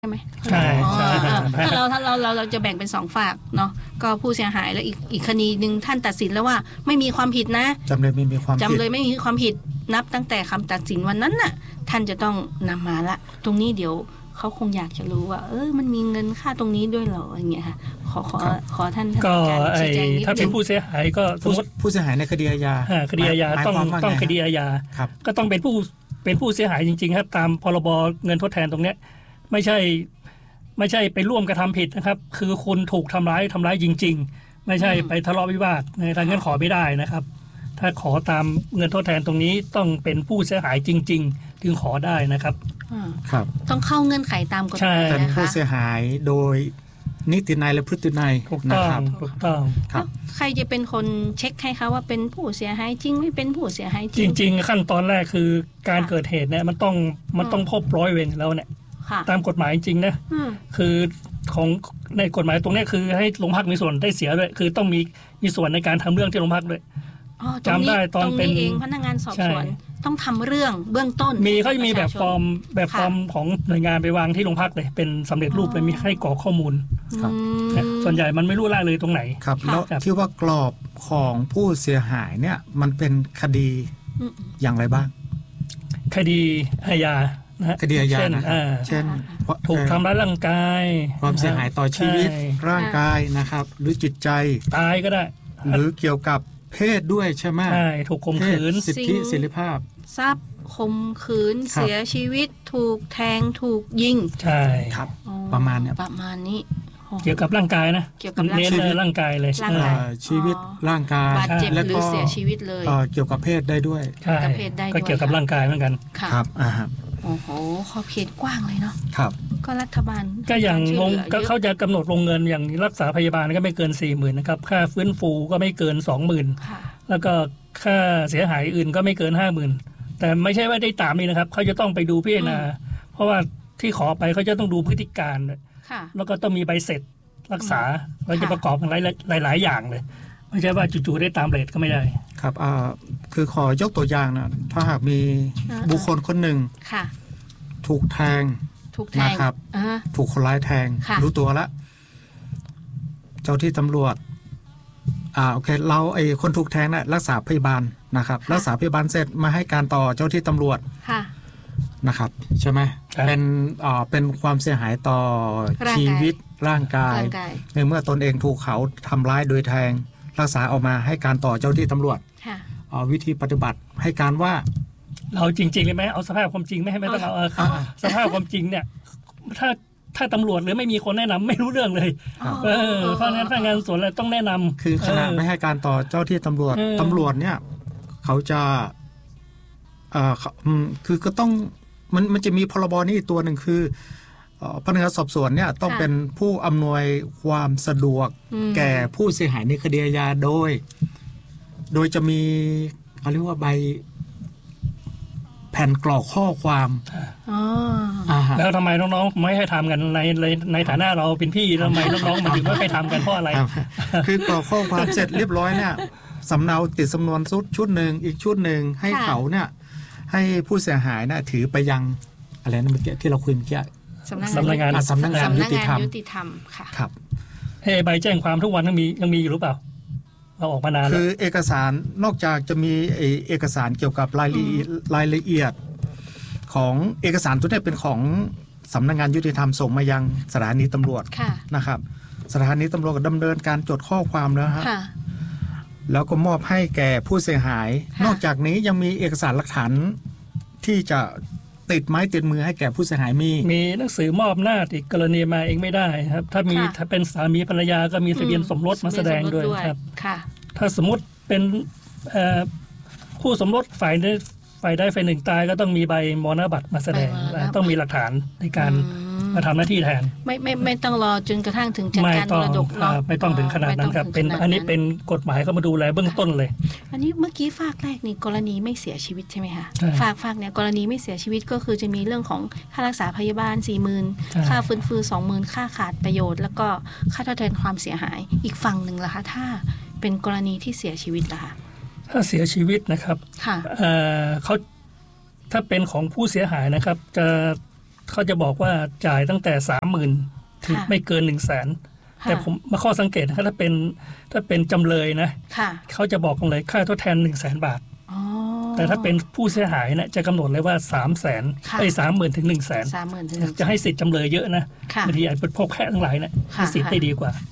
ใช่ไหมใช่ใช่ถ้าเราจะแบ่งเป็น2ฝากเนาะก็ผู้เสียหายแล้วอีกคดีนึงท่านตัดสินแล้วว่าไม่มีความผิดนะจำเลยไม่มีความผิดจำเลยไม่มีความผิดนับตั้งแต่คำตัดสินวันนั้นน่ะท่านจะต้องนำมาละตรงนี้เดี๋ยวเขาคงอยากจะรู้ว่ามันมีเงินค่าตรงนี้ด้วยเหรออย่างเงี้ยค่ะขอท่านก็ชี้แจงนิดนึงถ้าเป็นผู้เสียหายก็สมมติผู้เสียหายในคดีอาญาคดีอาญาต้องคดีอาญาก็ต้องเป็นผู้เสียหายจริงๆครับตามพรบเงินทดแทนตรงเนี้ยไม่ใช่ไปร่วมกระทำผิดนะครับคือคุณถูกทำร้ายจริงๆไม่ใช่ไปทะเลาะวิวาทในทางเงินขอไม่ได้นะครับถ้าขอตามเงินทดแทนตรงนี้ต้องเป็นผู้เสียหายจริงๆถึงขอได้นะครับครับต้องเข้าเงื่อนไขตามกฎหมายเป็นผู้เสียหายโดยนิตินัยและพฤตินัยนะครับถูกต้องครับใครจะเป็นคนเช็คให้คะว่าเป็นผู้เสียหายจริงไม่เป็นผู้เสียหายจริงขั้นตอนแรกคือการเกิดเหตุเนี่ยมันต้องพบร้อยเวรแล้วเนี่ยตามกฎหมายจริงๆนะคือของในกฎหมายตรงนี้คือให้โรงพักมีส่วนได้เสียด้วยคือต้องมีส่วนในการทำเรื่องที่โรงพักด้วยจำได้ตอนเป็นเองพนักงานสอบสวนต้องทำเรื่องเบื้องต้นเขาจะมีแบบฟอร์มของหน่วยงานไปวางที่โรงพักเลยเป็นสำเร็จรูปเลยมีให้กรอกข้อมูลส่วนใหญ่มันไม่รู้ละเลยตรงไหนครับแล้วที่ว่ากรอบของผู้เสียหายเนี่ยมันเป็นคดีอย่างไรบ้างคดีอาญาคดีอาญาเช่นถูกทำร้ายร่างกายความเสียหายต่อชีวิตร่างกายนะครับหรือจิตใจตายก็ได้หรือเกี่ยวกับเพศด้วยใช่ไหมใช่ถูกข่มขืนสิทธิเสรีภาพทรัพย์ข่มขืนเสียชีวิตถูกแทงถูกยิงใช่ครับประมาณนี้เกี่ยวกับร่างกายนะเกี่ยวกับร่างกายเลยชีวิตร่างกายบาดเจ็บหรือเสียชีวิตเลยเกี่ยวกับเพศได้ด้วยก็เกี่ยวกับร่างกายเหมือนกันครับโอ้โหขอบเขตกว้างเลยเนาะครับก็รัฐบาลก็อย่างก็เขาจะกำหนดวงเงินอย่างรักษาพยาบาลก็ไม่เกิน 40,000 นะครับค่าฟื้นฟูก็ไม่เกิน 20,000 แล้วก็ค่าเสียหายอื่นก็ไม่เกิน 50,000 แต่ไม่ใช่ว่าได้ตามนี้นะครับเขาจะต้องไปดูพิจารณาเพราะว่าที่ขอไปเขาจะต้องดูพฤติการแล้วก็ต้องมีใบเสร็จรักษาเราจะประกอบกันหลายอย่างเลยไม่ใช่ว่าจู่ๆได้ตามเรทก็ไม่ได้ครับคือขอยกตัวอย่างนะถ้าหากมีบุคคลคนหนึ่งถูกแทงนะครับถูกคนร้ายแทงรู้ตัวแล้วเจ้าที่ตำรวจโอเคเราคนถูกแทงน่ะรักษาพยาบาลนะครับรักษาพยาบาลเสร็จมาให้การต่อเจ้าที่ตำรวจนะครับใช่ไหมเป็นความเสียหายต่อชีวิตร่างกายในเมื่อตนเองถูกเขาทำร้ายโดยแทงรักษาออกมาให้การต่อเจ้าที่ตำรวจวิธีปฏิบัติให้การว่าเราจริงๆเลยไหมเอาสภาพความจริงไม่ต้องเอาสภาพความจริงเนี่ยถ้าตำรวจหรือไม่มีคนแนะนำไม่รู้เรื่องเลยเพราะฉะนั้นพนักงานสวนเลยต้องแนะนำคือขณะไม่ให้การต่อเจ้าที่ตำรวจเนี่ยเขาจะคือก็ต้องมันจะมีพรบนี้ตัวหนึ่งคือพนักงานสอบสวนเนี่ยต้องเป็นผู้อำนวยความสะดวกแก่ผู้เสียหายในคดีอาญาโดยจะมีเขาเรียกว่าใบแผ่นกรอกข้อความแล้วทำไมน้องๆไม่ให้ทำกันในฐานะเราเป็นพี่ทำไมน้องๆมันถึงไม่ให้ทำกันเพราะอะไรคือกรอกข้อความเสร็จเรียบร้อยเนี่ยสำเนาติดสำนวนชุดหนึ่งอีกชุดหนึ่งให้เขาเนี่ยให้ผู้เสียหายถือไปยังอะไรนะเมื่อกี้ที่เราคุยเมื่อกี้สำนักงานยุติธรรมค่ะครับใบแจ้งความทุกวันยังมีอยู่หรือเปล่าเราออกมานานแล้วคือเอกสารนอกจากจะมีเอกสารเกี่ยวกับรายละเอียดของเอกสารตัวนี้เป็นของสำนักงานยุติธรรมส่งมายังสถานีตำรวจนะครับสถานีตำรวจดำเนินการจดข้อความแล้วฮะแล้วก็มอบให้แก่ผู้เสียหายนอกจากนี้ยังมีเอกสารหลักฐานที่จะติดไม้ติดมือให้แก่ผู้เสียหายมีหนังสือมอบหน้าอีกกรณีมาเองไม่ได้ครับถ้าเป็นสามีภรรยาก็มีทะเบียนสมรสมาแสดงด้วยครับถ้าสมมติเป็นคู่สมรสฝ่ายใดฝ่ายหนึ่งตายก็ต้องมีใบมรณบัตรมาแสดงต้องมีหลักฐานในการมาทำหน้าที่แทนไม่ต้องรอจนกระทั่งถึงจัดการมรดกไม่ต้องถึงขนาดนั้นครับอันนี้เป็นกฎหมายเข้ามาดูแลเบื้องต้นเลยอันนี้เมื่อกี้ฝากแรกนี่กรณีไม่เสียชีวิตใช่ไหมคะฝากเนี่ยกรณีไม่เสียชีวิตก็คือจะมีเรื่องของค่ารักษาพยาบาล 40,000 ค่าฟื้นฟู 20,000 ค่าขาดประโยชน์แล้วก็ค่าทดแทนความเสียหายอีกฝั่งหนึ่งล่ะคะถ้าเป็นกรณีที่เสียชีวิตล่ะคะถ้าเสียชีวิตนะครับเขาถ้าเป็นของผู้เสียหายนะครับจะเขาจะบอกว่าจ่ายตั้งแต่ 30,000 ถึงไม่เกิน 100,000 แต่ผมมาข้อสังเกตนะครับถ้าเป็นจำเลยนะเขาจะบอกเลยค่าทดแทน 100,000 บาทแต่ถ้าเป็นผู้เสียหายเนี่ยจะกำหนดเลยว่า 300,000 ไอ้ 30,000 ถึง 100,000 จะให้สิทธิ์จำเลยเยอะนะบางทีอาจเป็นพวกแพะทั้งหลายเนี่ยมีสิทธิ์ได้ดีกว่า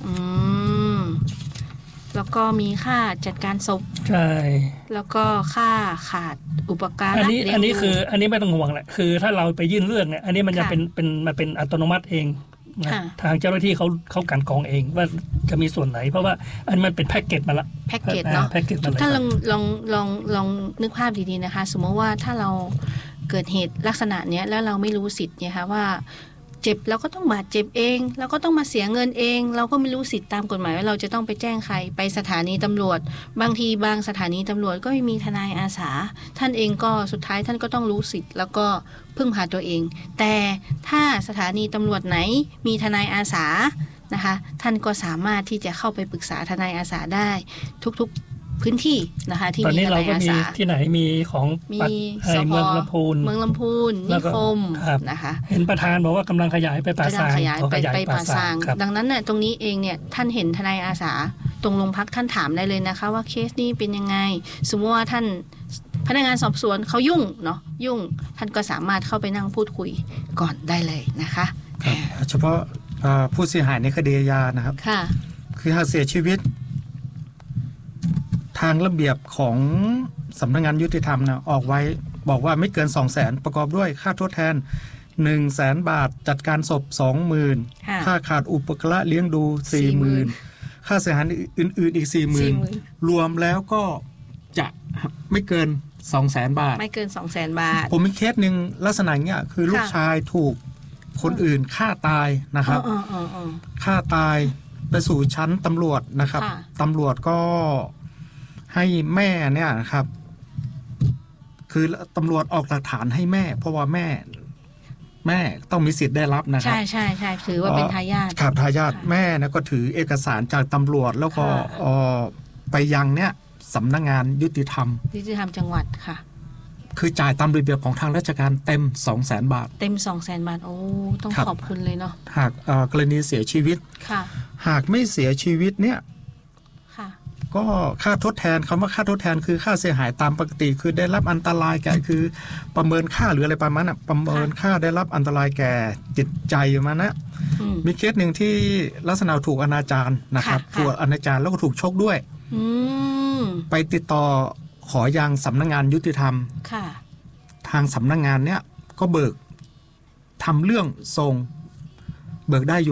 แล้วก็มีค่าจัดการศพใช่แล้วก็ค่าขาดอุปการะอันนี้ไม่ต้องห่วงแหละคือถ้าเราไปยื่นเรื่องเนี่ยอันนี้มันจะเป็นอัตโนมัติเองทางเจ้าหน้าที่เขากันกองเองว่าจะมีส่วนไหนเพราะว่าอันมันเป็นแพ็กเกจมาละแพ็กเกจเนาะถ้าลองนึกภาพดีๆนะคะสมมติว่าถ้าเราเกิดเหตุลักษณะเนี้ยแล้วเราไม่รู้สิทธิ์เนี่ยค่ะว่าเจ็บเราก็ต้องบาดเจ็บเองเราก็ต้องมาเสียเงินเองเราก็ไม่รู้สิทธิ์ตามกฎหมายว่าเราจะต้องไปแจ้งใครไปสถานีตำรวจบางทีบางสถานีตำรวจก็ไม่มีทนายอาสาท่านเองก็สุดท้ายท่านก็ต้องรู้สิทธิ์แล้วก็พึ่งพาตัวเองแต่ถ้าสถานีตำรวจไหนมีทนายอาสานะคะท่านก็สามารถที่จะเข้าไปปรึกษาทนายอาสาได้ทุกพื้นที่นะคะที่มีทนายอาสาที่ไหนมีของมีเมืองลำพูนนิคมนะคะเห็นประธานบอกว่ากำลังขยายไปป่าซางไปป่าซางดังนั้นเนี่ยตรงนี้เองเนี่ยท่านเห็นทนายอาสาตรงโรงพักท่านถามได้เลยนะคะว่าเคสนี้เป็นยังไงสมมติว่าท่านพนักงานสอบสวนเขายุ่งท่านก็สามารถเข้าไปนั่งพูดคุยก่อนได้เลยนะคะเฉพาะผู้เสียหายในคดีอาญานะครับคือหากเสียชีวิตทางระเบียบของสำนักงานยุติธรรมนะออกไว้บอกว่าไม่เกิน 200,000 ประกอบด้วยค่าทดแทน 100,000 บาทจัดการศพ 20,000 ค่าขาดอุปการะเลี้ยงดู 40,000 ค่าเสียหายอื่นๆอีก 40,000 รวมแล้วก็จะไม่เกิน 200,000 บาทไม่เกิน 200,000 บาทผมมีเคสนึงลักษณะเนี้ยคือลูกชายถูกคนอื่นฆ่าตายนะครับฆ่าตายไปสู่ชั้นตำรวจนะครับตำรวจก็ให้แม่เนี่ยนะครับคือตำรวจออกหลักฐานให้แม่เพราะว่าแม่ต้องมีสิทธิ์ได้รับนะครับใช่ถือว่าเป็นทายาทครับทายาทแม่นะก็ถือเอกสารจากตำรวจแล้วก็ไปยังเนี่ยสำนักงานยุติธรรมจังหวัดค่ะคือจ่ายตามระเบียบของทางราชการเต็ม 200,000 บาทเต็ม 200,000 บาทโอ้ต้องขอบคุณเลยเนาะหากกรณีเสียชีวิตหากไม่เสียชีวิตเนี่ยก็ค่าทดแทนคำว่าค่าทดแทนคือค่าเสียหายตามปกติคือได้รับอันตรายแก่คือประเมินค่าหรืออะไรประมาณนั้นประเมินค่าได้รับอันตรายแก่จิตใจมานะมีเคสหนึ่งที่ลักษณะถูกอนาจารนะครับถูกอนาจารแล้วก็ถูกชกด้วยไปติดต่อขอยังสำนักงานยุติธรรมทางสำนักงานเนี้ยก็เบิกทำเรื่องส่งเบิกได้อยู่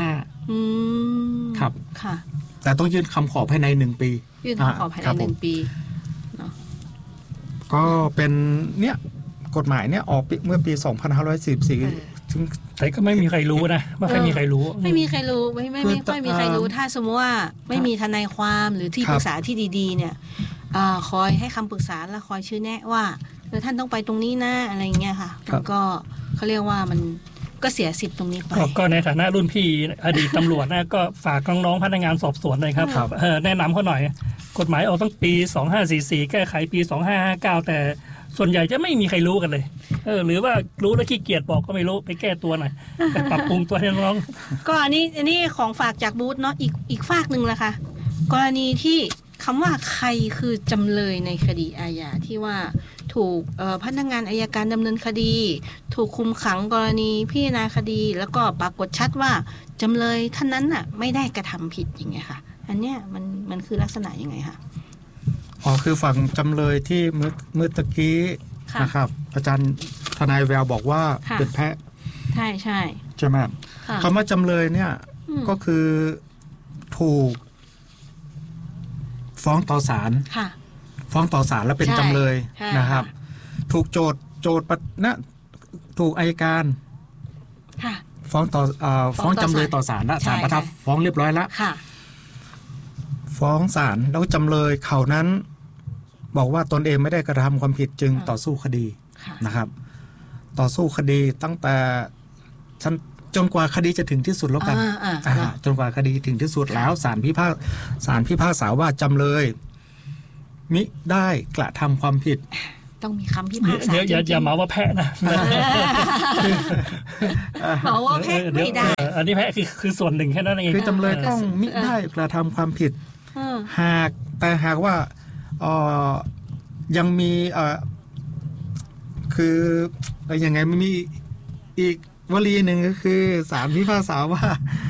15,000 ครับแต่ต้องยื่นคำขอภายใน1 ปียื่นคำขอภายใน1 ปีเนาะก็เป็นเนี่ยกฎหมายเนี่ยออกเมื่อปี 2544ซึ่งแต่ก็ไม่มีใครรู้นะไม่ค่อยมีใครรู้ไม่มีใครรู้ไม่ค่อยมีใครรู้ถ้าสมมติว่าไม่มีทนายความหรือที่ปรึกษาที่ดีๆเนี่ยคอยให้คำปรึกษาและคอยชี้แนะว่าท่านต้องไปตรงนี้นะอะไรเงี้ยค่ะก็เขาเรียกว่ามันก็เสียสิทธิ์ตรงนี้ไปก็ในฐานะรุ่นพี่อดีตตำรวจนะก็ฝากน้องๆพนักงานสอบสวนเลยครับแนะนำเขาหน่อยกฎหมายออกตั้งปี2544แก้ไขปี2559แต่ส่วนใหญ่จะไม่มีใครรู้กันเลยหรือว่ารู้แล้วขี้เกียจบอกก็ไม่รู้ไปแก้ตัวหน่อยไปปรับปรุงตัวให้น้องก็อันนี้ของฝากจากบูธเนาะอีกฝากนึงละค่ะกรณีที่คำว่าใครคือจำเลยในคดีอาญาที่ว่าถูกพนักงานอัยการดำเนินคดีถูกคุมขังกรณีพิจารณาคดีแล้วก็ปรากฏชัดว่าจำเลยท่านนั้นน่ะไม่ได้กระทำผิดอย่างเงี้ยค่ะอันเนี้ยมันคือลักษณะยังไงคะคือฝั่งจำเลยที่เมื่อตะกี้นะครับอาจารย์ทนายแววบอกว่าเป็นแพะใช่ใช่ไหมคำว่าจำเลยเนี่ยก็คือถูกฟ้องต่อศาลฟ้องต่อศาลแล้วเป็นจำเลยนะครับถูกโจทย์นะถูกอัยการฟ้องจำเลยต่อศาลแล้วศาลประทับฟ้องเรียบร้อยแล้วฟ้องศาลแล้วจำเลยเขานั้นบอกว่าตนเองไม่ได้กระทำความผิดจึงต่อสู้คดีนะครับต่อสู้คดีตั้งแต่จนกว่าคดีจะถึงที่สุดแล้วกันจนกว่าคดีถึงที่สุดแล้วศาลพิพากษาว่าจำเลยมิได้กระทำความผิดต้องมีคำพิพากษาอย่าเหมาว่าแพะนะเหมาว่าแพะไม่ได้อันนี้แพะคือส่วนหนึ่งแค่นั้นเองคือจำเลยต้องมิได้กระทำความผิดหากว่ายังมีคือยังไงมันมีอีกวลีหนึ่งก็คือศาลพิพากษาว่า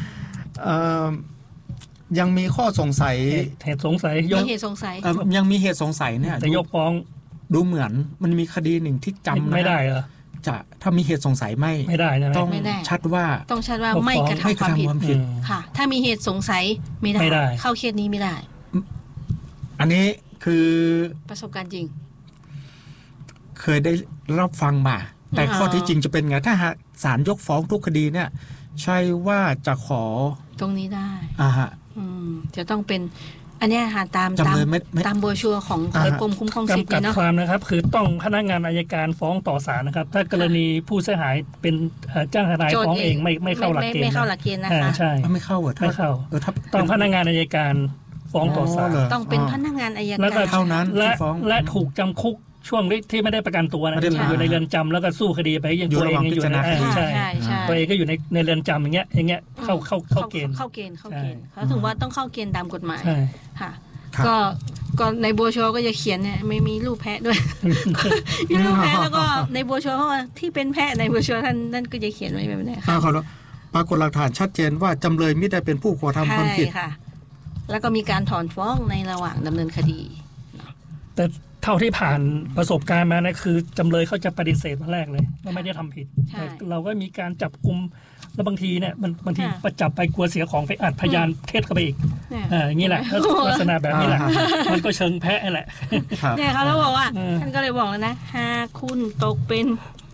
ยังมีข้อสงสัยเหตุสงสัยยังมีเหตุสงสัยเนี่ยจะยกฟ้องดูเหมือนมันมีคดีหนึ่งที่จำไม่ได้เหรอจะถ้ามีเหตุสงสัยไม่ได้ต้องชัดว่าไม่กระทำความผิดค่ะถ้ามีเหตุสงสัยไม่ได้เข้าเคสนี้ไม่ได้อันนี้คือประสบการณ์จริงเคยได้รับฟังมาแต่ข้อที่จริงจะเป็นไงถ้าหากศาลยกฟ้องทุกคดีเนี่ยใช่ว่าจะขอตรงนี้ได้ฮะจะต้องเป็นอันนี้ค่ะตามโบรชัวร์ของกรมคุ้มครองสิทธิ์เนาะความนะครับคือต้องพนักงานอัยการฟ้องต่อศาลนะครับถ้ากรณีผู้เสียหายเป็นจ้างทนายฟ้องเองไม่เข้าหลักเกณฑ์ไม่เข้าหลักเกณฑ์นะคะใช่ไม่เข้าต้องพนักงานอัยการฟ้องต่อศาลต้องเป็นพนักงานอัยการเท่านั้นและถูกจำคุกช่วงที่ไม่ได้ประกันตัวนะอยู่ในเรือนจำแล้วก็สู้คดีไปยังตัวเองอยู่ในใช่ตัวเองก็อยู่ในเรือนจำอย่างเงี้ยเข้าเกณฑ์เขาถึงว่าต้องเข้าเกณฑ์ตามกฎหมายค่ะก็ในโบชัวก็จะเขียนเนี่ยไม่มีรูปแพะด้วยมีรูปแพะแล้วก็ในโบชัวเขาว่าที่เป็นแพะในโบชัวท่านก็จะเขียนไว้แบบนี้ค่ะปรากฏหลักฐานชัดเจนว่าจำเลยไม่ได้เป็นผู้กระทำความผิดค่ะแล้วก็มีการถอนฟ้องในระหว่างดำเนินคดีแต่เท่าที่ผ่านประสบการณ์มานะคือจำเลยเขาจะปฏิเสธมาแรกเลยว่าไม่ได้ทำผิดเราก็มีการจับกุมแล้วบางทีเนี่ยบางทีประจับไปกลัวเสียของไปอัดพยานเท็จเข้าไปอีกอย่างนี้แหละลักษณะแบบนี้แหละมันก็เชิงแพ้แหละเนี่ยเขาแล้วบอกว่าท่านก็เลยบอกแล้วนะหากคุณตกเป็น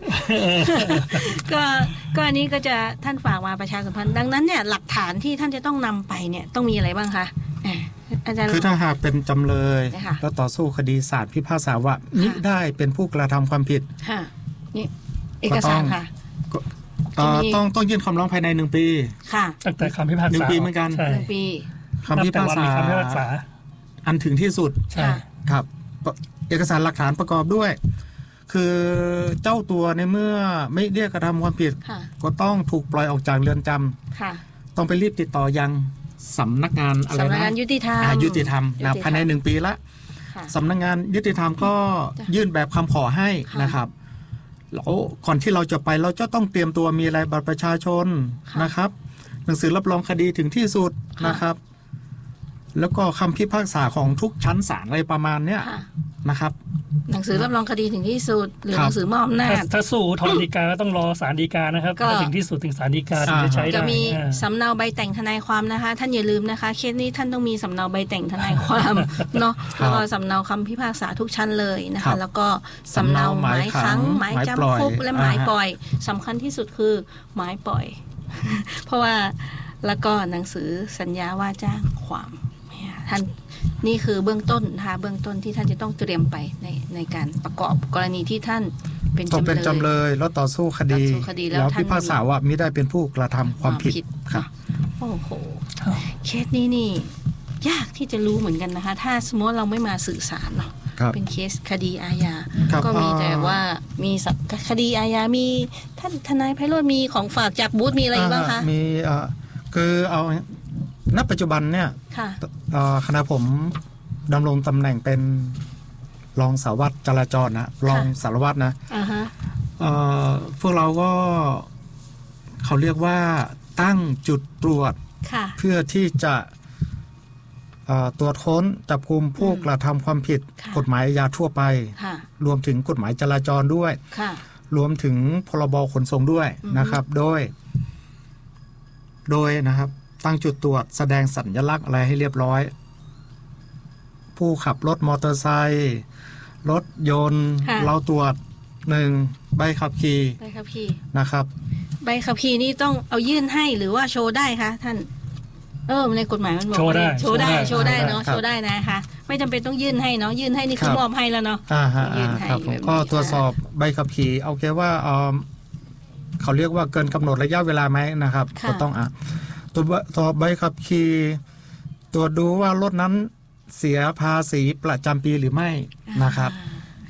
ก็อันนี้ก็จะท่านฝากมาประชาสัมพันธ์ดังนั้นเนี่ยหลักฐานที่ท่านจะต้องนำไปเนี่ยต้องมีอะไรบ้างคะคือถ้าหากเป็นจำเลยแล้วต่อสู้คดีศาลพิพากษาว่ามิได้เป็นผู้กระทำความผิดนี่เอกสารค่ะต้องยื่นคำร้องภายใน1 ปีค่ะตั้งแต่คำพิพากษา 1 ปีเหมือนกัน 1 ปีคำพิพากษาอันถึงที่สุดครับเอกสารหลักฐานประกอบด้วยคือเจ้าตัวในเมื่อไม่ได้กระทำความผิดก็ต้องถูกปล่อยออกจากเรือนจำต้องไปรีบติดต่อยังสำนักงานอะไรนะสำนักงานยุติธรรมนะภายใน1 ปีละสำนักงานยุติธรรมก็ยื่นแบบคำขอให้นะครับแล้วก่อนที่เราจะไปเราจะต้องเตรียมตัวมีอะไรบัตรประชาชนนะครับหนังสือรับรองคดีถึงที่สุดนะครับแล้วก็คำพิพากษาของทุกชั้นศาลอะไรประมาณเนี้ยนะครับหนังสือรับรองคดีถึงที่สุดหรือหนังสือมอบอำนาจถ้าสู้ทองฎีกาก็ต้องรอศาลฎีกานะครับถึงที่สุดถึงศาลฎีกาถึงจะใช้ได้จะมีสำเนาใบแต่งทนายความนะคะท่านอย่าลืมนะคะเคสนี้ท่านต้องมีสำเนาใบแต่งทนายความเนาะแล้วก็สำเนาคำพิพากษาทุกชั้นเลยนะคะแล้วก็สำเนาหมายขังหมายจำคุกและหมายปล่อยสำคัญที่สุดคือหมายปล่อยเพราะว่าแล้วก็หนังสือสัญญาว่าจ้างความท่านนี่คือเบื้องต้นนะคะเบื้องต้นที่ท่านจะต้องเตรียมไปในการประกอบกรณีที่ท่านเป็นจำเลยแล้วต่อสู้คดีแล้วพิพากษาว่ามิได้เป็นผู้กระทำความผิดค่ะโอ้โหเคสนี้นี่ยากที่จะรู้เหมือนกันนะคะถ้าสมมติเราไม่มาสื่อสารเนาะเป็นเคสคดีอาญาก็มีแต่ว่ามีคดีอาญามีท่านทนายไพโรจน์มีของฝากจากบูธมีอะไรบ้างคะมีคือเอาณปัจจุบันเนี่ยคณะผมดำรงตำแหน่งเป็นรองสารวัตรจราจรนะรองสารวัตรนะพวกเราก็เขาเรียกว่าตั้งจุดตรวจเพื่อที่จะตรวจค้นจับกุมผู้กระทำความผิดกฎหมายอาญาทั่วไปรวมถึงกฎหมายจราจรด้วยรวมถึงพรบขนส่งด้วยนะครับโดยนะครับตั้งจุดตรวจแสดงสัญลักษณ์อะไรให้เรียบร้อยผู้ขับรถมอเตอร์ไซค์รถยนต์เราตรวจ1ใบขับขี่นะครับใบขับขี่นี่ต้องเอายื่นให้หรือว่าโชว์ได้คะท่านในกฎหมายมันบอกโชว์ได้เนาะโชว์ได้นะคะไม่จำเป็นต้องยื่นให้เนาะยื่นให้นี่คือมอบให้แล้วเนาะยื่นให้ก็ตรวจสอบใบขับขี่เอาแค่ว่าเขาเรียกว่าเกินกำหนดระยะเวลาไหมนะครับก็ต้องตัวใบขับขี่ตรวจดูว่ารถนั้นเสียภาษีประจำปีหรือไม่นะครับ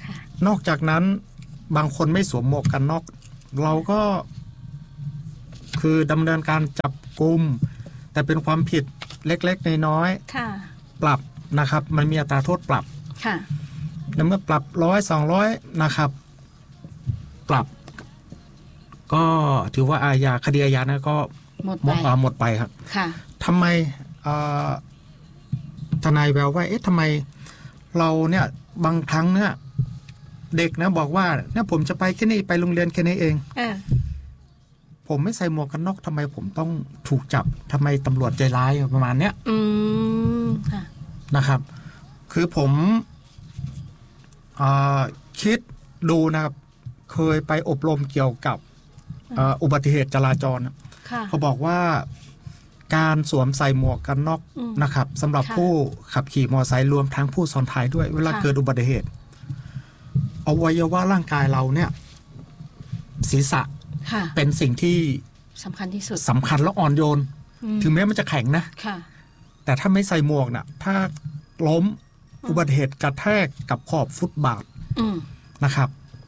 นอกจากนั้นบางคนไม่สวมหมวกกันน็อกเราก็คือดำเนินการจับกุมแต่เป็นความผิดเล็กๆน้อยๆปรับนะครับมันมีอัตราโทษปรับแล้วเมื่อปรับ100-200นะครับปรับก็ถือว่าอาญาคดีอาญานะก็หมดไปครับทำไมทนายแววว่าทำไมเราเนี่ยบางครั้งเนี่ยเด็กนะบอกว่าเนี่ยผมจะไปแค่นี้ไปโรงเรียนแค่นี้เองผมไม่ใส่หมวกกันน็อกทำไมผมต้องถูกจับทำไมตำรวจใจร้ายประมาณเนี้ยนะครับคือผมคิดดูนะครับเคยไปอบรมเกี่ยวกับอุบัติเหตุจราจรเขาบอกว่าการสวมใส่หมวกกันน็อกนะครับสำหรับผู้ขับขี่มอเตอร์ไซค์รวมทั้งผู้ซ้อนท้ายด้วยเวลาเกิดอุบัติเหตุอวัยวะร่างกายเราเนี่ยศีรษะเป็นสิ่งที่สำคัญที่สุดสำคัญและอ่อนโยนถึงแม้มันจะแข็งนะแต่ถ้าไม่ใส่หมวกน่ะถ้าล้มอุบัติเหตุกระแทกกับขอบฟุตบาทนะครับ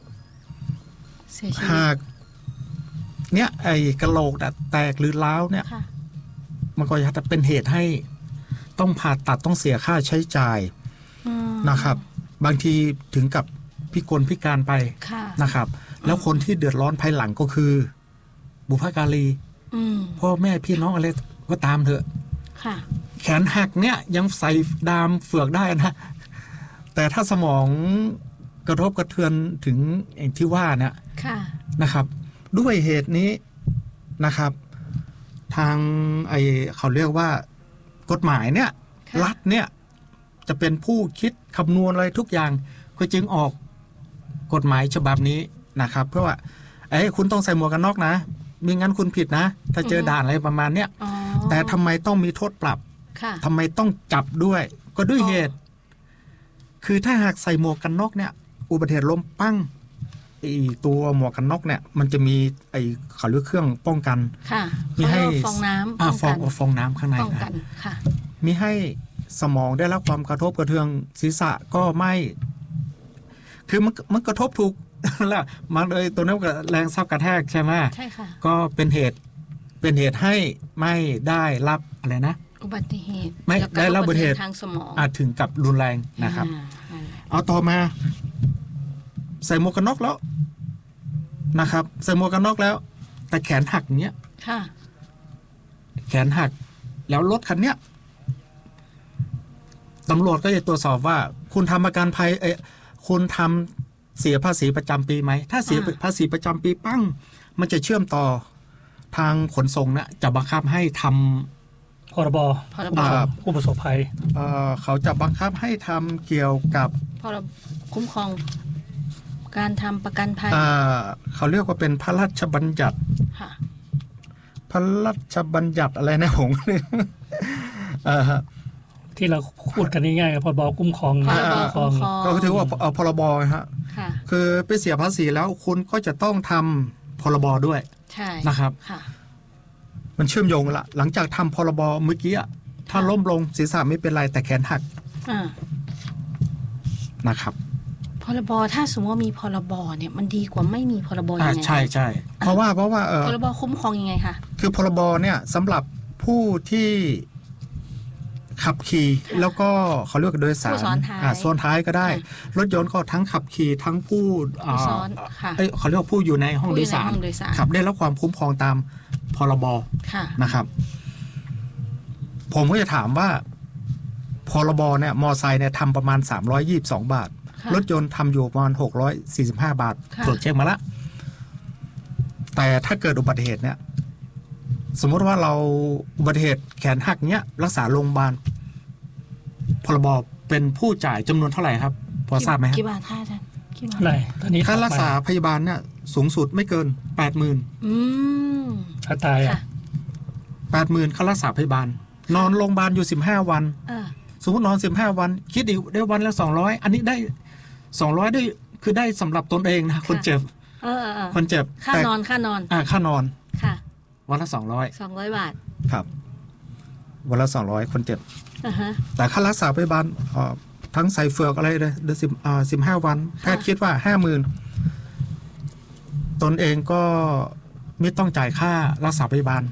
หากเนี่ยไอ้กระโหลกแตกหรือร้าวเนี่ยมันก็จะเป็นเหตุให้ต้องผ่าตัดต้องเสียค่าใช้จ่ายนะครับบางทีถึงกับพิกลพิการไปนะครับแล้วคนที่เดือดร้อนภายหลังก็คือบุพการีพ่อแม่พี่น้องอะไรก็ตามเถอะแขนหักเนี่ยยังใส่ดามเฟือกได้นะแต่ถ้าสมองกระทบกระเทือนถึงอย่างที่ว่าเนี่ยนะครับด้วยเหตุนี้นะครับทางเขาเรียกว่ากฎหมายเนี่ยรัฐเนี่ยจะเป็นผู้คิดคำนวณอะไรทุกอย่างก็จึงออกกฎหมายฉบับนี้นะครับเพราะว่าคุณต้องใส่หมวกกันน็อกนะมิงั้นคุณผิดนะถ้าเจอด่านอะไรประมาณเนี้ยแต่ทำไมต้องมีโทษปรับทำไมต้องจับด้วยก็ด้วยเหตุคือถ้าหากใส่หมวกกันน็อกเนี่ยอุบัติเหตุล้มปั้งตัวหมวกกันน็อกเนี่ยมันจะมีเขาเรียกเครื่องป้องกันมีให้ฟองน้ำฟองน้ำข้างในมีให้สมองได้รับความกระทบกระเทือนศีรษะก็ไม่คือมันกระทบถูกแล้วมันเลยตัวนั้นก็แรงซับกระแทกใช่ไหมใช่ค่ะก็เป็นเหตุให้ไม่ได้รับอะไรนะอุบัติเหตุไม่ได้รับอุบัติเหตุทางสมองอาจถึงกับรุนแรงนะครับเอาต่อมาใส่หมวกกันน็อกแล้วนะครับใส่หมวกกันน็อกแล้วแต่แขนหักเนี้ยแขนหักแล้วรถคันเนี้ยตำรวจก็จะตรวจสอบว่าคุณทำประกันภัยคุณทำเสียภาษีประจำปีไหมถ้าเสียภาษีประจำปีปั้งมันจะเชื่อมต่อทางขนส่งนะจะบังคับให้ทำพรบผู้ประสบภัยเขาจะบังคับให้ทำเกี่ยวกับพรบคุ้มครองการทำประกันภัยเขาเรียกว่าเป็นพระราชบัญญัติพระราชบัญญัติอะไรนะผมที่เราพูดกันง่ายๆพรบคุ้มครองก็ถือว่าพรบฮะคือไปเสียภาษีแล้วคุณก็จะต้องทำพรบด้วยนะครับมันเชื่อมโยงละหลังจากทำพรบเมื่อกี้ถ้าล้มลงศีรษะไม่เป็นไรแต่แขนหักนะครับพรบถ้าสมมติว่ามีพรบเนี่ยมันดีกว่าไม่มีพรบยังไงใช่ใช่เพราะว่าพรบคุ้มครองยังไงคะคือพรบเนี่ยสำหรับผู้ที่ขับขี่แล้วก็เขาเรียกโดยสารซ้อนท้ายก็ได้รถยนต์ก็ทั้งขับขี่ทั้งผู้ซ้อนเขาเรียกว่าผู้อยู่ในห้องโดยสารขับได้รับความคุ้มครองตามพรบนะครับผมก็จะถามว่าพรบเนี่ยมอไซค์เนี่ยทำประมาณ322 บาทรถยนต์ทำอยู่ประมาณ645 บาทตรวจเช็คมาละแต่ถ้าเกิดอุบัติเหตุเนี่ยสมมติว่าเราอุบัติเหตุแขนหักเนี้ยรักษาโรงพยาบาลพรบเป็นผู้จ่ายจำนวนเท่าไหร่ครับพอทราบไหมกี่บาทค่าท่านกี่บาทอะไรตอนนี้ค่ารักษาพยาบาลเนี่ยสูงสุดไม่เกิน 80,000 ถ้าตาย 80,000ค่ารักษาพยาบาลนอนโรงพยาบาลอยู่15 วันสมมตินอน15 วันคิดอีกได้วันละ200อันนี้ได้200ด้วยคือได้สำหรับตนเองนะคนเจ็บคนเจ็บค่านอนค่านอนค่ะวันละ200 บาทครับวันละ200คนเจ็บแต่ค่ารักษาพยาบาลทั้งใส่เฟือกอะไรเลยเดือน15 วันแพทย์คิดว่า 50,000 ตนเองก็ไม่ต้องจ่ายค่ารักษาพยาบาล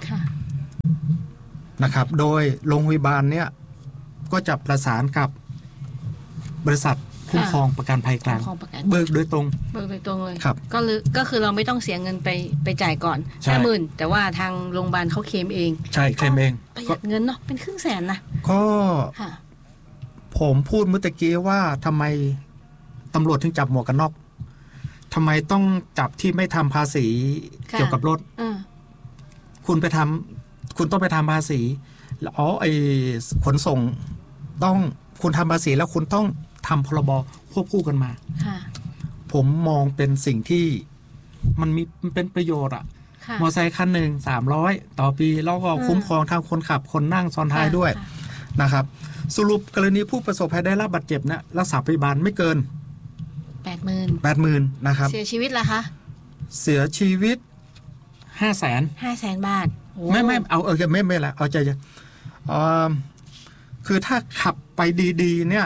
นะครับโดยโรงพยาบาลเนี่ยก็จะประสานกับบริษัทคุ้มครองประกันภัยกลางเบิกโดยตรงเลยครับก็คือเราไม่ต้องเสียเงินไปจ่ายก่อน 50,000 แต่ว่าทางโรงพยาบาลเขาเคลมเองใช่เคลมเองประหยัดเงินเนาะเป็น100,000นะก็ผมพูดเมื่อกี้ว่าทำไมตำรวจถึงจับหมวกกันน็อกทำไมต้องจับที่ไม่ทำภาษีเกี่ยวกับรถคุณต้องไปทำภาษีแล้วไอ้ขนส่งต้องคุณทำภาษีแล้วคุณต้องทำพรบควบคู่กันมาผมมองเป็นสิ่งที่มันเป็นประโยชน์อะมอเตอร์ไซค์คันหนึ่ง300ต่อปีแล้วก็คุ้มครองทางคนขับคนนั่งซ้อนท้ายด้วยนะครับสรุปกรณีผู้ประสบภัยได้รับบาดเจ็บนะรักษาพยาบาลไม่เกิน 80,000 นะครับเสียชีวิตล่ะคะเสียชีวิต 500,000 บาทไม่เอาไม่ละเอาใจคือถ้าขับไปดีๆเนี่ย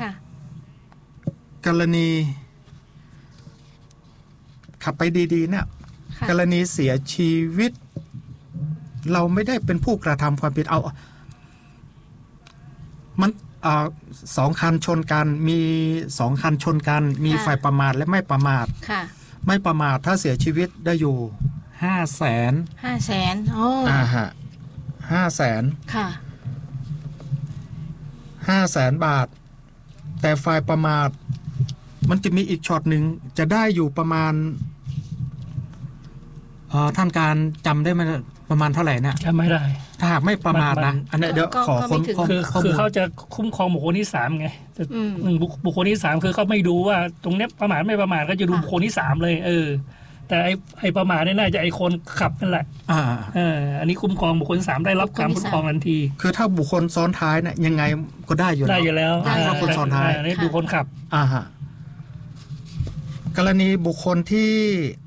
กรณีขับไปดีๆเนี่ยกรณีเสียชีวิตเราไม่ได้เป็นผู้กระทำความผิดเอามัน2 คันชนกันมี2 คันชนกันมีฝ่ายประมาทและไม่ประมาทไม่ประมาทถ้าเสียชีวิตได้อยู่ 500,000โอ้ฮะ500,000ค่ะ500,000 บาทแต่ฝ่ายประมาทมันจะมีอีกช็อตหนึ่งจะได้อยู่ประมาณท่านการจำได้ไหมประมาณเท่าไหร่เนี่ยจำไม่ได้ถ้าหากไม่ประมาทนะอันนี้เดี๋ยวขอคือเขาจะคุ้มครองบุคคลที่3ไงบุคคลที่3คือเขาไม่ดูว่าตรงนี้ประมาทไม่ประมาทก็จะดูบุคคลที่3เลยแต่ไอ้ประมาทเนี่ยน่าจะไอ้คนขับนั่นแหละอันนี้คุ้มครองบุคคล3ได้รับการคุ้มครองทันทีคือถ้าบุคคลซ้อนท้ายเนี่ยยังไงก็ได้อยู่แล้วถ้าคนซ้อนท้ายนี่ดูคนขับกรณีบุคคลที่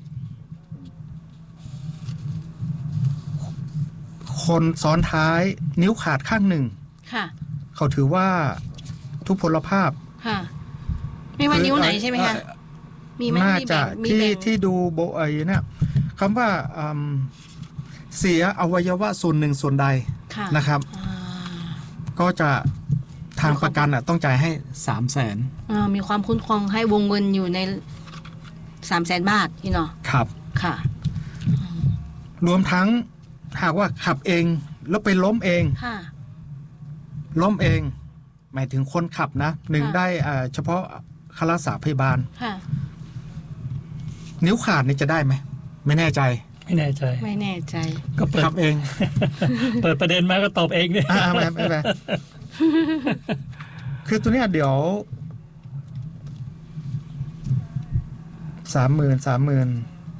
คนซ้อนท้ายนิ้วขาดข้างหนึ่งเขาถือว่าทุพพลภาพไม่ว่านิ้วไหนใช่ไหมคะน่าจะที่ดูโบไอเนี่ยคำว่าเสียอวัยวะส่วนหนึ่งส่วนใดนะครับก็จะทางประกันต้องจ่ายให้300,000 มีความคุ้มครองให้วงเงินอยู่ใน300,000 บาทนี่เนาะครับค่ะรวมทั้งหากว่าขับเองแล้วไปล้มเองล้มเองหมายถึงคนขับนะ1ได้เฉพาะค่ารักษาพยาบาลนิ้วขาดนี่จะได้ไหมไม่แน่ใจก็เปิดขับเองเปิดประเด็นมาก็ตอบเองเนี่ยไม่คือตัวเนี้ยเดี๋ยว30,000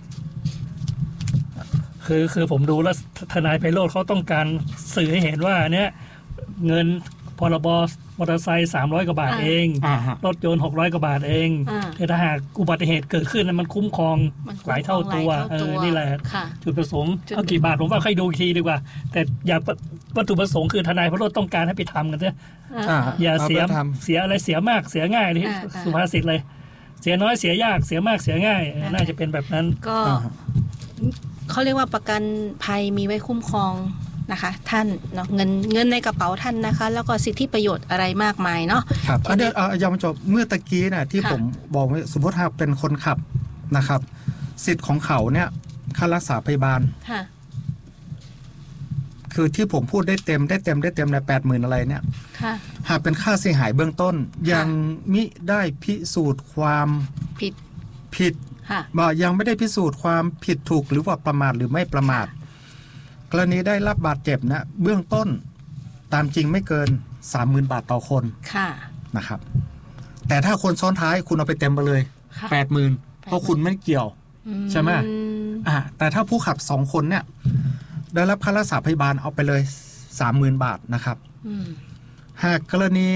คือผมดูแล้วทนายไพโรจน์เขาต้องการสื่อให้เห็นว่าเนี่ยเงินพรบมอเตอร์ไซค์300 กว่าบาทเองรถยนต์600 กว่าบาทเองแต่ถ้าหากอุบัติเหตุเกิดขึ้นมันคุ้มครองหลายเท่าตัวนี่แหละจุดประสงค์เอากี่บาทผมว่าให้ดูอีกทีดีกว่าแต่อย่าวัตถุประสงค์คือทนายไพโรจน์ต้องการให้ไปทำกันเนี่ยอย่าเสียอะไรเสียมากเสียง่ายนี่สุภาษิตเลยเสียน้อยเสียยากเสียมากเสียง่ายน่าจะเป็นแบบนั้นก็เขาเรียกว่าประกันภัยมีไว้คุ้มครองนะคะท่านเนาะเงินในกระเป๋าท่านนะคะแล้วก็สิทธิประโยชน์อะไรมากมายเนาะครับเดี๋ยวยังไม่จบเมื่อตะกี้น่ะที่ผมบอกว่าสมมติถ้าเป็นคนขับนะครับสิทธิ์ของเขาเนี่ยค่ารักษาพยาบาลคือที่ผมพูดได้เต็มใน80,000อะไรเนี่ยหากเป็นค่าเสียหายเบื้องต้นยังมิได้พิสูจน์ความผิดยังไม่ได้พิสูจน์ความผิดถูกหรือว่าประมาทหรือไม่ประมาทกรณีได้รับบาดเจ็บนะเบื้องต้นตามจริงไม่เกิน 30,000 บาทต่อคนนะครับแต่ถ้าคนซ้อนท้ายคุณเอาไปเต็มไปเลย 80,000 เพราะคุณไม่เกี่ยวใช่ไหมแต่ถ้าผู้ขับ2คนเนี่ยได้รับค่ารักษาพยาบาลเอาไปเลย 30,000 บาทนะครับหากกรณี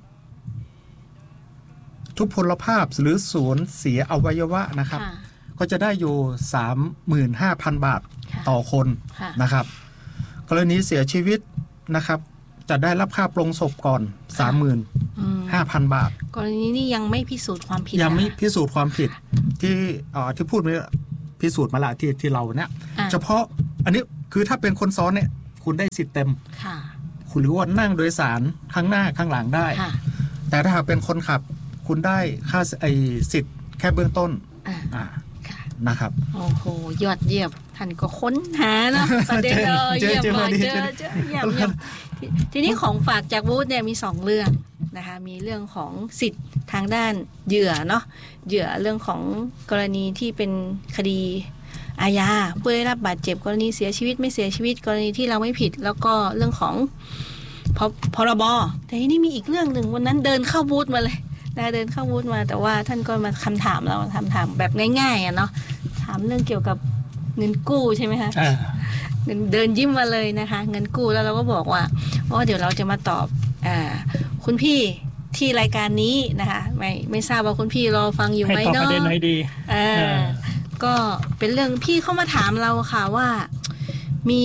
ทุพพลภาพหรือสูญเสียอวัยวะนะครับก็จะได้อยู่ 35,000 บาทต่อคนนะครับกรณีเสียชีวิตนะครับจะได้รับค่าปลงศพก่อน 35,000 5,000 บาทกรณีนี้ยังไม่พิสูจน์ความผิดยังไม่พิสูจน์ความผิดที่พูดมาพิสูจน์มาละที่เราเนี่ยเฉพาะอันนี้คือถ้าเป็นคนซ้อนเนี่ยคุณได้สิทธิ์เต็มคุณหรือว่านั่งโดยสารข้างหน้าข้างหลังได้แต่ถ้าหากเป็นคนขับคุณได้ค่าสิทธิ์แค่เบื้องต้นนะครับโอ้โหยอดเยี่ยมท่านก็ค้นหาเนาะประเด็นเยี่ยมเลยเจอเยี่ยมทีนี้ของฝากจากวูดเนี่ยมี2เรื่องนะคะมีเรื่องของสิทธิ์ทางด้านเหยื่อเนาะเหยื่อเรื่องของกรณีที่เป็นคดีอาญาผู้ได้รับบาดเจ็บกรณีเสียชีวิตไม่เสียชีวิตกรณีที่เราไม่ผิดแล้วก็เรื่องของพรบแต่ทีนี้มีอีกเรื่องหนึ่งวันนั้นเดินเข้าบูธมาเลยเดินเข้าบูธมาแต่ว่าท่านก็มาคำถามเราถามแบบง่ายๆเนาะถามเรื่องเกี่ยวกับเงินกู้ใช่ไหมคะเดินยิ้มมาเลยนะคะเงินกู้แล้วเราก็บอกว่าเดี๋ยวเราจะมาตอบคุณพี่ที่รายการนี้นะคะไม่ทราบว่าคุณพี่รอฟังอยู่ไหมเนาะให้ตอบประเด็นไหนดีก็เป็นเรื่องพี่เข้ามาถามเราค่ะว่ามี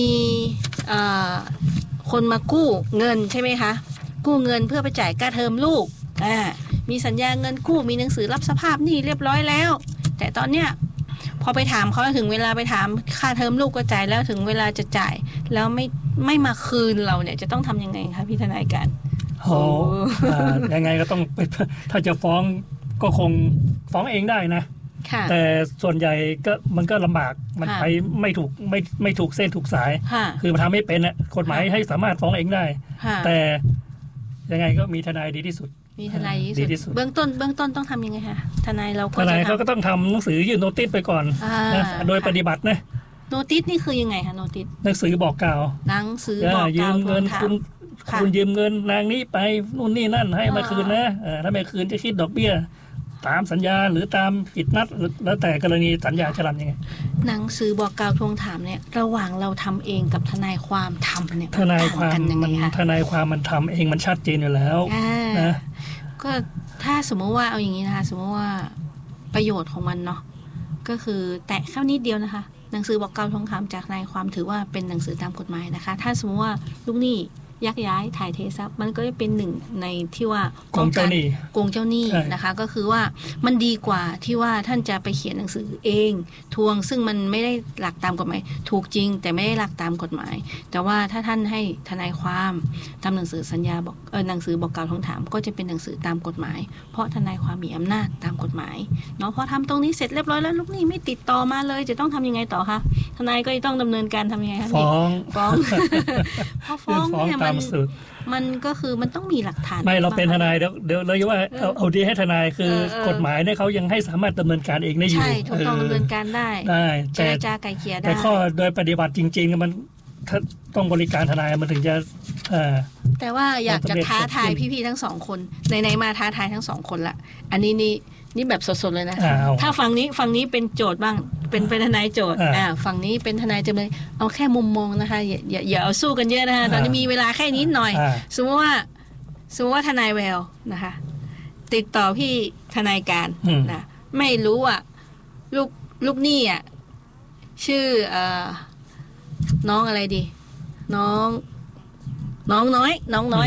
คนมากู้เงินใช่ไหมคะกู้เงินเพื่อไปจ่ายค่าเทอมลูกมีสัญญาเงินกู้มีหนังสือรับสภาพหนี้เรียบร้อยแล้วแต่ตอนเนี้ยพอไปถามเขาถึงเวลาไปถามค่าเทอมลูกก็จ่ายแล้วถึงเวลาจะจ่ายแล้วไม่มาคืนเราเนี่ยจะต้องทำยังไงคะพี่ทนายการยังไงก็ต้องถ้าจะฟ้องก็คงฟ้องเองได้นะแต่ส่วนใหญ่ก็มันก็ลำบากมันไปไม่ถูกเส้นถูกสายคือมันทำไม่เป็นนะกฎหมายให้สามารถฟ้องเองได้แต่ยังไงก็มีทนายดีที่สุดมีทนายดีที่สุดเบื้องต้นต้องทำยังไงคะทนายเราทนายเขาก็ต้องทำหนังสือยื่นโนติสไปก่อนโดยปฏิบัตินะโนติสนี่คือยังไงคะโนติสหนังสือบอกกล่าวหนังสือบอกกล่าวยืมเงินคุณยืมเงินนางนี้ไปนู่นนี่นั่นให้มาคืนนะถ้าไม่คืนจะคิดดอกเบี้ยตามสัญญาหรือตามผิดนัดแล้วแต่กรณีสัญญาจะทำยังไงหนังสือบอกกล่าวทวงถามเนี่ยระหว่างเราทำเองกับทนายความทำเนี่ยทนายความมันทำเองมันชัดเจนอยู่แล้วนะก็ถ้าสมมติว่าเอาอย่างนี้นะคะสมมติว่าประโยชน์ของมันเนาะก็คือแตะแค่นิดเดียวนะคะหนังสือบอกกล่าวทวงถามจากทนายความถือว่าเป็นหนังสือตามกฎหมายนะคะถ้าสมมติว่าลูกหนี้ยักย้ายถ่ายเททรัพย์มันก็จะเป็นหนึ่งในที่ว่าโกงเจ้าหนี้นะคะก็คือว่ามันดีกว่าที่ว่าท่านจะไปเขียนหนังสือเองทวงซึ่งมันไม่ได้หลักตามกฎหมายถูกจริงแต่ไม่ได้หลักตามกฎหมายแต่ว่าถ้าท่านให้ทนายความทำหนังสือสัญญาบอกหนังสือบอกกล่าวทวงถามก็จะเป็นหนังสือตามกฎหมายเพราะทนายความมีอำนาจตามกฎหมายเนาะพอทำตรงนี้เสร็จเรียบร้อยแล้วลูกหนี้ไม่ติดต่อมาเลยจะต้องทำยังไงต่อคะทนายก็ต้องดำเนินการทำยังไงคะฟ้องพอฟ้องเนี่ยมันก็คือมันต้องมีหลักฐานไม่เราเป็นทนายเดี๋ยวเลยว่าเอาดีให้ทนายคือกฎหมายเนี่ยเขายังให้สามารถดำเนินการเองได้อยู่ใช่ถูกต้องดำเนินการได้เจรจาไกลเกลี่ยได้แต่ข้อโดยปฏิบัติจริงๆมันต้องบริการทนายมันถึงจะแต่ว่าอยากจะท้าทายพี่ๆทั้งสองคนไหนๆมาท้าทายทั้งสองคนละอันนี้นี่แบบสดๆเลยนะถ้าฝั่งนี้เป็นโจทย์บ้างเป็นทนายโจทย์ฝั่งนี้เป็นทนายจำเลยเอาแค่มุมมองนะคะอย่าเอาสู้กันเยอะนะคะตอนนี้มีเวลาแค่นิดหน่อยสมมติว่าทนายแววนะคะติดต่อพี่ทนายการนะไม่รู้อ่ะลูกหนี้อ่ะชื่อน้องอะไรดีน้องน้อย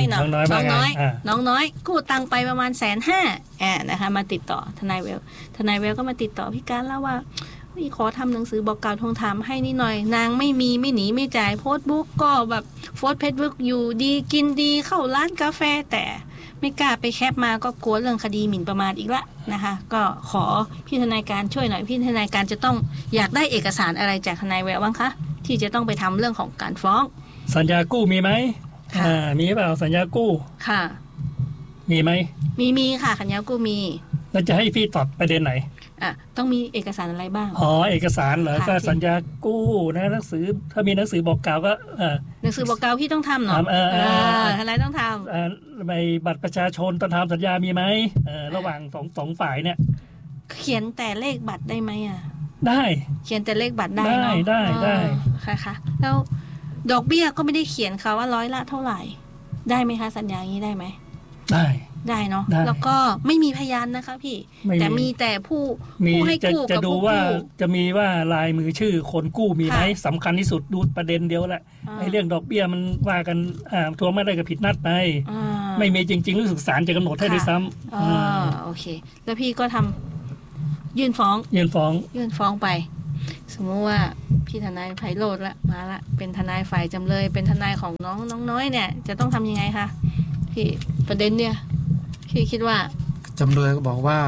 กู้ตังไปประมาณ150,000นะคะมาติดต่อทนายแววก็มาติดต่อพี่การแล้วว่าขอทำหนังสือบอกกล่าวทวงถามให้นิดหน่อยนางไม่หนีไม่จ่ายโพสต์บุ๊กก็แบบโพสต์เฟซบุ๊กอยู่ดีกินดีเข้าร้านกาแฟแต่ไม่กล้าไปแคปมาก็กลัวเรื่องคดีหมิ่นประมาทอีกละนะคะก็ขอพี่ทนายการช่วยหน่อยพี่ทนายการจะต้องอยากได้เอกสารอะไรจากทนายแววบ้างคะที่จะต้องไปทำเรื่องของการฟ้องสัญญากู้มีไหมมีเปล่าสัญญากู้ค่ะมีไหมมีค่ะสัญญากู้มีแล้วจะให้พี่ตอบประเด็นไหนต้องมีเอกสารอะไรบ้างเอกสารเหรอก็สัญญากู้นะหนังสือถ้ามีหนังสือบอกกล่าวก็หนังสือบอกกล่าวพี่ต้องทำเนาะอะไรต้องทำใบบัตรประชาชนตอนทำสัญญามีไหมระหว่างสองฝ่ายเนี่ยเขียนแต่เลขบัตรได้ไหมได้เขียนแต่เลขบัตรได้เนาะได้ค่ะแล้วดอกเบี้ยก็ไม่ได้เขียนค่ะว่าร้อยละเท่าไหร่ได้ไหมคะสัญญาอย่างนี้ได้ไหมได้ได้เนาะแล้วก็ไม่มีพยานนะคะพี่แต่มีแต่ผู้ให้กู้กับผู้กู้จะมีว่าลายมือชื่อคนกู้มีไหมสำคัญที่สุดดูประเด็นเดียวแหละไอ้เรื่องดอกเบี้ยมันว่ากันทวงไม่ได้ก็ผิดนัดไปไม่มีจริงๆรู้สึกศาลจะกำหนดให้ด้วยซ้ำโอเคแล้วพี่ก็ทำยื่นฟ้องไปสมมติว่าพี่ทนายไพโรจน์ละมาละเป็นทนายฝ่ายจำเลยเป็นทนายของน้องน้อยเนี่ยจะต้องทำยังไงคะพี่ประเด็นเนี่ยพี่คิดว่าจำเลยก็บอกว่า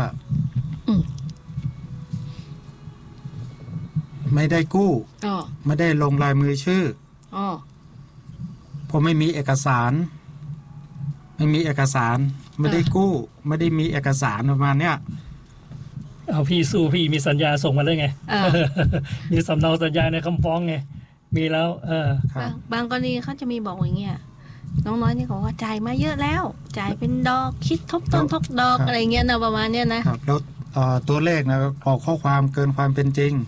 ไม่ได้กู้ไม่ได้ลงลายมือชื่อเพราะไม่มีเอกสารไม่ได้กู้ไม่ได้มีเอกสารประมาณเนี้ยเอาพี่สู้พี่มีสัญญาส่งมาเลยไงมีสำเนาสัญญาในคำฟ้องไงมีแล้วบางกรณีเขาจะมีบอกอย่างเงี้ยน้องน้อยนี่เขาว่าจ่ายมาเยอะแล้วจ่ายเป็นดอกคิดทบต้นทบดอกอะไรเงี้ยนะประมาณเนี้ยนะครับแล้วตัวเลขนะออกข้อความเกินความเป็นจริง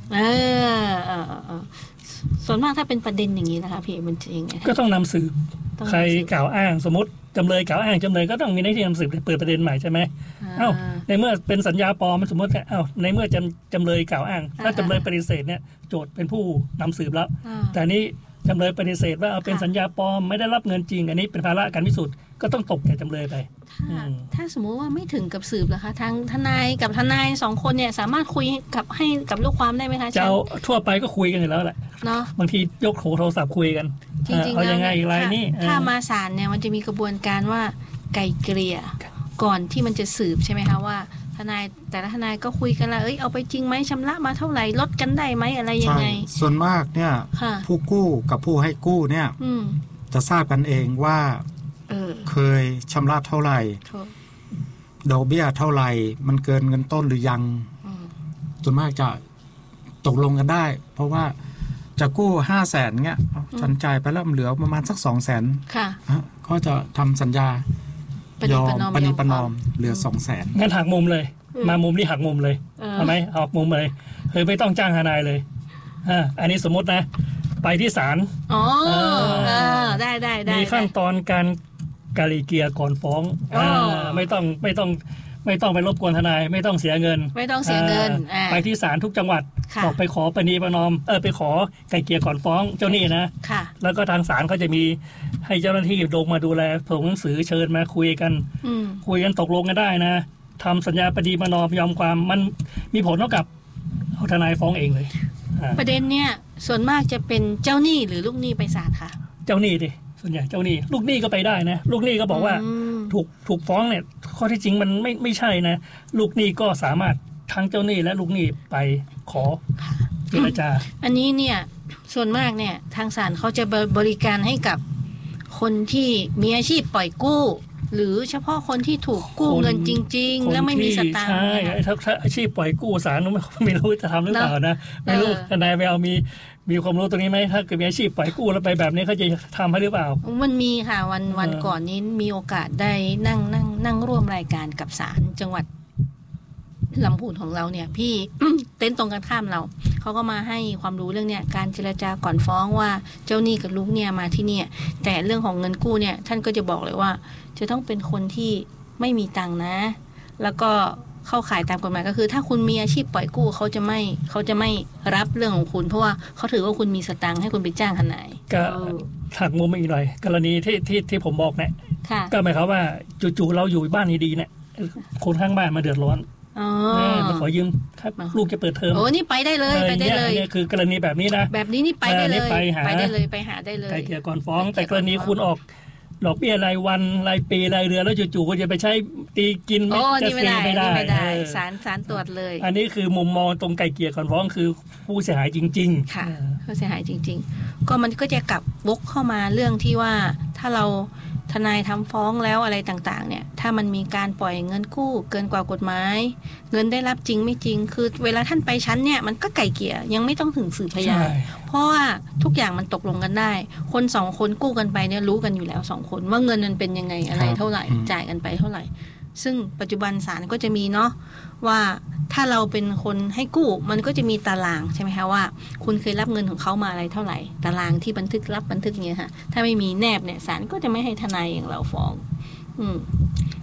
ส่วนมากถ้าเป็นประเด็นอย่างนี้นะคะพี่มันจริงก็ต้องนำสืบใครกล่าวอ้างสมมติจำเลยกล่าวอ้างจำเลยก็ต้องมีหน้าที่นำสืบเปิดประเด็นใหม่ใช่ไหมในเมื่อเป็นสัญญาปลอมมันสมมติในเมื่อจำเลยกล่าวอ้างถ้าจำเลยปฏิเสธเนี่ยโจทย์เป็นผู้นำสืบแล้วแต่นี้จำเลยปฏิเสธว่าเป็นสัญญาปลอมไม่ได้รับเงินจริงอันนี้เป็นภาระการพิสูจน์ก็ต้องตกแก่จำเลยไปถ้าสมมติว่าไม่ถึงกับสืบล่ะคะทางทนายกับทนาย2คนเนี่ยสามารถคุยให้กับลูกความได้ไหมคะจะทั่วไปก็คุยกันอยู่แล้วแหละเนาะบางทียกโทรศัพท์คุยกันจริงๆเอายังไงอีกไรนี่ถ้ามาศาลเนี่ยมันจะมีกระบวนการว่าไกลเกลี่ยก่อนที่มันจะสืบใช่ไหมคะว่าทนายแต่ละทนายก็คุยกันแล้วเอาไปจริงไหมชำระมาเท่าไหร่ลดกันได้ไหมอะไรยังไงส่วนมากเนี่ยผู้กู้กับผู้ให้กู้เนี่ยจะทราบกันเองว่าเคยชำระเท่าไหร่ดอกเบี้ยเท่าไหร่มันเกินเงินต้นหรือยังส่วนมากจะตกลงกันได้เพราะว่าจะกู้500,000เงี้ยฉันจ่ายไปแล้วเหลือประมาณสัก200,000 ค่ะก็จะทำสัญญายอมปณิประนอมเหลือ200,000 งั้นหักมุมเลยมามุมนี้หักมุมเลยทำไหมหักมุมเลยไม่ต้องจ้างทนายเลยอันนี้สมมตินะไปที่ศาลได้มีขั้นตอนการไกล่เกลี่ยก่อนฟ้องไม่ต้องไปรบกวนทนายไม่ต้องเสียเงินไปที่ศาลทุกจังหวัดบอกไปขอปณิประนอมไปขอไกล่เกลี่ยก่อนฟ้องเจ้าหนี้นะแล้วก็ทางศาลเขาจะมีให้เจ้าหน้าที่ลงมาดูแลส่งหนังสือเชิญมาคุยกันตกลงกันได้นะทำสัญญาปณิประนอมยอมความมันมีผลเท่ากับเอาทนายฟ้องเองเลยประเด็นเนี่ยส่วนมากจะเป็นเจ้าหนี้หรือลูกหนี้ไปศาลค่ะเจ้าหนี้ดิส่วนใหญ่เจ้าหนี้ลูกหนี้ก็ไปได้นะลูกหนี้ก็บอกว่าถูกฟ้องเนี่ยข้อที่จริงมันไม่ใช่นะลูกหนี้ก็สามารถทั้งเจ้าหนี้และลูกหนี้ไปขอเจรจาอันนี้เนี่ยส่วนมากเนี่ยทางศาลเขาจะบริการให้กับคนที่มีอาชีพปล่อยกู้หรือเฉพาะคนที่ถูกกู้เงินจริงๆแล้วไม่มีสตางค์ใช่ถ้าอาชีพปล่อยกู้ศาลไม่รู้จะทำหรือเปล่านะไม่รู้ทนายแววมีความรู้ตรงนี้ไหมถ้าเกิดมีอาชีพปล่อยกู้แล้วไปแบบนี้เขาจะทำให้หรือเปล่ามันมีค่ะวันก่อนนี้มีโอกาสได้นั่งร่วมรายการกับศาลจังหวัดลำพูนของเราเนี่ยพี่เต้นตรงกันข้ามเราเขาก็มาให้ความรู้เรื่องเนี่ยการเจรจาก่อนฟ้องว่าเจ้าหนี้กับลูกเนี่ยมาที่เนี่ยแต่เรื่องของเงินกู้เนี่ยท่านก็จะบอกเลยว่าจะต้องเป็นคนที่ไม่มีตังค์นะแล้วก็เข้าข่ายตามกฎหมายก็คือถ้าคุณมีอาชีพปล่อยกู้เขาจะไม่รับเรื่องของคุณเพราะว่าเขาถือว่าคุณมีสตางค์ให้คุณไปจ้างทนายก็หักมุมอีกหน่อยกรณีที่ผมบอกเนี่ยก็หมายความว่าจู่ๆเราอยู่บ้านดีๆเนี่ยคนข้างบ้านมาเดือดร้อนมาขอยืมครับลูกจะเปิดเทอมนี่ไปได้เลยนี่คือกรณีแบบนี้นะแบบนี้นี่ไปได้เลยไปได้เลยไปหาได้เลยไกลเกลี่ยก่อนฟ้องแต่กรณีคุณออกดอกเบี้ยรายวันรายปีรายเดือนแล้วจู่ๆก็จะไปใช้ตีกินจะฟรีไม่ได้ศาลตรวจเลยอันนี้คือมุมมองตรงไกลเกลี่ยก่อนฟ้องคือผู้เสียหายจริงๆค่ะผู้เสียหายจริงๆก็มันก็จะกลับวกเข้ามาเรื่องที่ว่าถ้าเราทนายทำฟ้องแล้วอะไรต่างๆเนี่ยถ้ามันมีการปล่อยเงินกู้เกินกว่ากฎหมายเงินได้รับจริงไม่จริงคือเวลาท่านไปชั้นเนี่ยมันก็ไกลเกลี่ยยังไม่ต้องถึงสืบพยานเพราะว่าทุกอย่างมันตกลงกันได้คน2คนกู้กันไปเนี่ยรู้กันอยู่แล้ว2คนว่าเงินมันเป็นยังไงอะไรเท่าไหร่จ่ายกันไปเท่าไหร่ซึ่งปัจจุบันศาลก็จะมีเนาะว่าถ้าเราเป็นคนให้กู้มันก็จะมีตารางใช่ไหมคะว่าคุณเคยรับเงินของเขามาอะไรเท่าไหร่ตารางที่บันทึกรับบันทึกเงี้ยค่ะถ้าไม่มีแนบเนี่ยศาลก็จะไม่ให้ทนายอย่างเราฟ้อง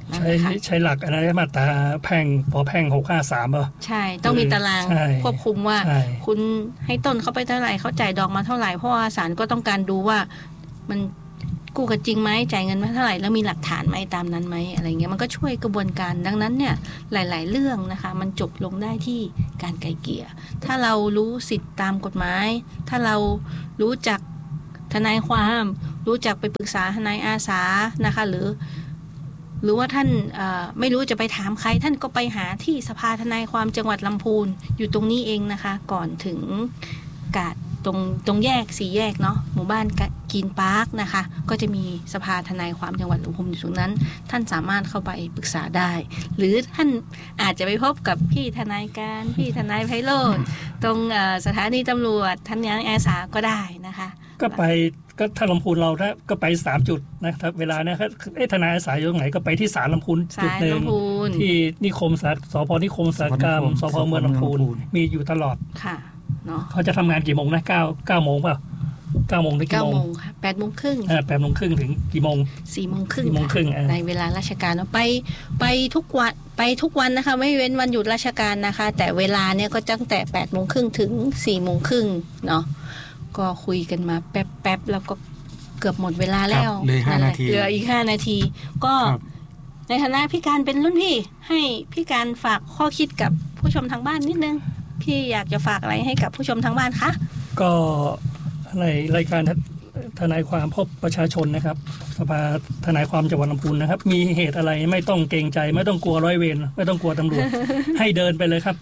ใช้หลักอะไรมาตราแพ่งพอแพ่ง653ป่ะใช่ต้องมีตารางควบคุมว่าคุณให้ต้นเข้าไปเท่าไหร่เขาจ่ายดอกมาเท่าไหร่เพราะว่าศาลก็ต้องการดูว่ามันกู้กันจริงไหมจ่ายเงินมาเท่าไหร่แล้วมีหลักฐานไหมตามนั้นไหมอะไรเงี้ยมันก็ช่วยกระบวนการดังนั้นเนี่ยหลายๆเรื่องนะคะมันจบลงได้ที่การไกล่เกลี่ยถ้าเรารู้สิทธิตามกฎหมายถ้าเรารู้จักทนายความรู้จักไปปรึกษาทนายอาสานะคะหรือว่าท่านไม่รู้จะไปถามใครท่านก็ไปหาที่สภาทนายความจังหวัดลำพูนอยู่ตรงนี้เองนะคะก่อนถึงกาดตรงแยก4แยกเนาะหมู่บ้านกินพาร์คนะคะก็จะมีสภาทนายความจังหวัดลำพูนอยู่ตรงนั้นท่านสามารถเข้าไปปรึกษาได้หรือท่านอาจจะไปพบกับพี่ทนายการพี่ทนายไพโรจน์ตรงสถานีตำรวจทนายอาสาก็ได้นะคะก็ไปก็ถ้าลำพูนเราก็ไป3จุดนะครับเวลาเนี่ยทนายอาสาอยู่ตรงไหนก็ไปที่ศาลลำพูนจุดนึงที่นิคมสพนิคมอุตสาหกรรมสพเมืองลำพูนมีอยู่ตลอดค่ะเนาะเขาจะทำงานกี่โมงนะ9โมงเปล่า9โมงถึงกี่โมงค่ะ8โมงครึ่ง 8โมงครึ่งถึงกี่โมง 4โมงครึ่งในเวลาราชการเนาะไปทุกวันนะคะไม่เว้นวันหยุดราชการนะคะแต่เวลาเนี่ยก็ตั้งแต่8โมงครึ่งถึง4โมงครึ่งเนาะก็คุยกันมาแป๊บๆแล้วก็เกือบหมดเวลาแล้วเหลืออีก5นาทีก็ในฐานะพี่การเป็นรุ่นพี่ให้พี่การฝากข้อคิดกับผู้ชมทางบ้านนิดนึงพี่อยากจะฝากอะไรให้กับผู้ชมทางบ้านคะก็ในรายการทนายความพบประชาชนนะครับสภาทนายความจังหวัดลำพูนนะครับมีเหตุอะไรไม่ต้องเกรงใจไม่ต้องกลัวร้อยเวรไม่ต้องกลัวตำรวจ ให้เดินไปเลยครับ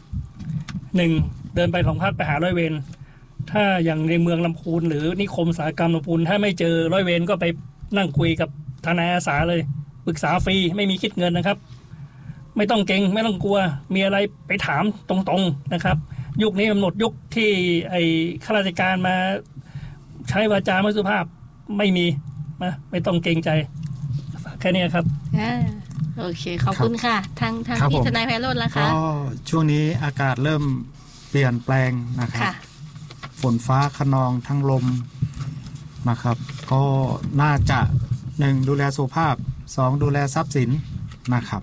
1เดินไป2 พักไปหาร้อยเวรถ้าอย่างในเมืองลำพูนหรือนิคมอุตสาหกรรมลำพูนถ้าไม่เจอร้อยเวรก็ไปนั่งคุยกับทนายอาสาเลยปรึกษาฟรีไม่มีคิดเงินนะครับไม่ต้องเกรงไม่ต้องกลัวมีอะไรไปถามตรงๆนะครับยุคนี้มันหมดยุคที่ไอ้ข้าราชการมาใช้วาจาไม่สุภาพไม่มีนะไม่ต้องเกรงใจแค่นี้ครับโอเคขอบคุณค่ะทางพี่ทนายไพโรจน์แล้วค่ะก็ช่วงนี้อากาศเริ่มเปลี่ยนแปลงนะครับฝนฟ้าคะนองทั้งลมนะครับก็น่าจะ1ดูแลสุขภาพ2ดูแลทรัพย์สินนะครับ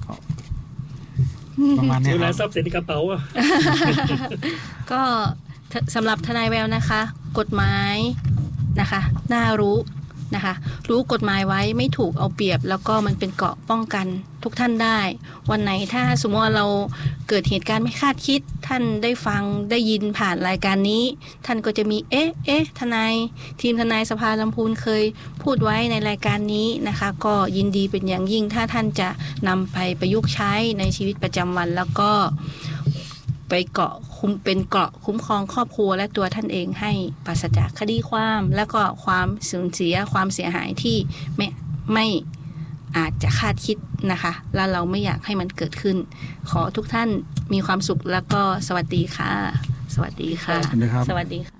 ประมาณนี้ดูแลทรัพย์สินในกระเป๋าก็สำหรับทนายแววนะคะกฎหมายนะคะน่ารู้นะคะรู้กฎหมายไว้ไม่ถูกเอาเปรียบแล้วก็มันเป็นเกราะป้องกันทุกท่านได้วันไหนถ้าสมมติว่าเราเกิดเหตุการณ์ไม่คาดคิดท่านได้ฟังได้ยินผ่านรายการนี้ท่านก็จะมีทนายทีมทนายสภาลำพูนเคยพูดไว้ในรายการนี้นะคะก็ยินดีเป็นอย่างยิ่งถ้าท่านจะนำไปประยุกต์ใช้ในชีวิตประจำวันแล้วก็ไปเป็นเกราะคุ้มครองครอบครัวและตัวท่านเองให้ปราศจากคดีความและก็ความสูญเสียความเสียหายที่ไม่อาจจะคาดคิดนะคะแล้วเราไม่อยากให้มันเกิดขึ้นขอทุกท่านมีความสุขแล้วก็สวัสดีค่ะสวัสดีค่ะสวัสดีค่ะ